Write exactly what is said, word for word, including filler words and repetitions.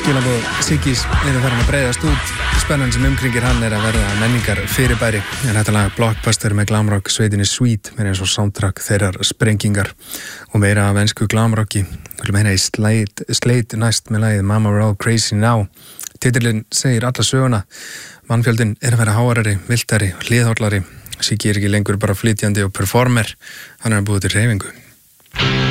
Skilaboð Siggis eru farin að breiðast út. Spennan sem umkringir hann er að verða menningar fyrirbæri. En þetta lag Blockbuster með glamrock sveitinni Sweet er eins og soundtrack þeirrar sprengingar og meira af ensku glamrocki. Við viljum heyra í Slade, Slade næst með lagið Mama We're All Crazy Now. Titillinn segir alla söguna. Mannfjöldin er að vera hárari, viltari, hliðhóllari. Siggi er ekki lengur bara flytjandi og performer. Hann er að búa til hreyfingu.